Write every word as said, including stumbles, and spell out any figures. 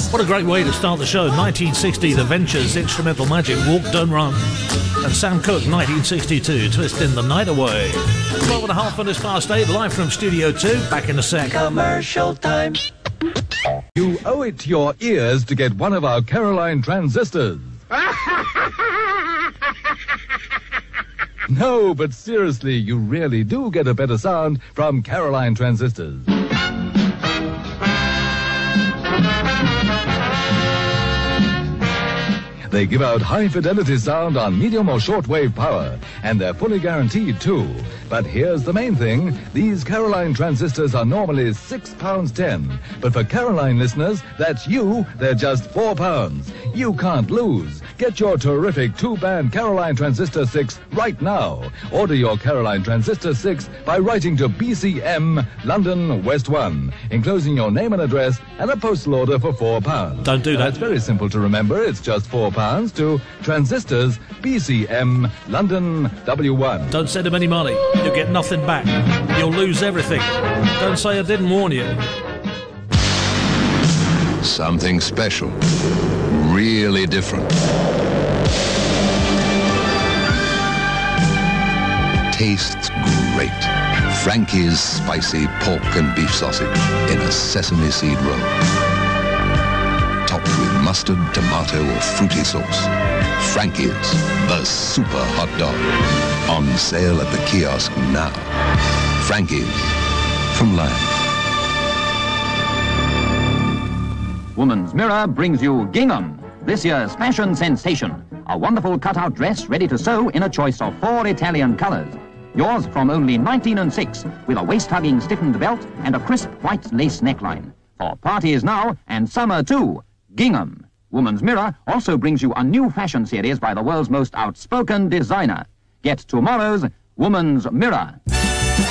What a great way to start the show. nineteen sixty, The Ventures, Instrumental Magic, Walk, Don't Run. And Sam Cooke, nineteen sixty-two, Twisting the Night Away. twelve and a half minutes past eight, live from Studio two. Back in a sec. Commercial time. You owe it to your ears to get one of our Caroline transistors. No, but seriously, you really do get a better sound from Caroline transistors. They give out high-fidelity sound on medium or short-wave power, and they're fully guaranteed, too. But here's the main thing. These Caroline transistors are normally six pounds ten. But for Caroline listeners, that's you, they're just four pounds. You can't lose. Get your terrific two-band Caroline Transistor six right now. Order your Caroline Transistor six by writing to B C M, London, West one, enclosing your name and address and a postal order for four pounds. Don't do that. Now, it's very simple to remember. It's just four pounds to Transistors, B C M, London, W one. Don't send him any money. You'll get nothing back. You'll lose everything. Don't say I didn't warn you. Something special. Really different. Tastes great. Frankie's spicy pork and beef sausage in a sesame seed roll. Topped with mustard, tomato, or fruity sauce. Frankie's, the super hot dog. On sale at the kiosk now. Frankie's, from Life. Woman's Mirror brings you Gingham, this year's fashion sensation. A wonderful cut-out dress ready to sew in a choice of four Italian colors. Yours from only nineteen and six, with a waist-hugging stiffened belt and a crisp white lace neckline. For parties now and summer too, Gingham. Woman's Mirror also brings you a new fashion series by the world's most outspoken designer. Get tomorrow's Woman's Mirror.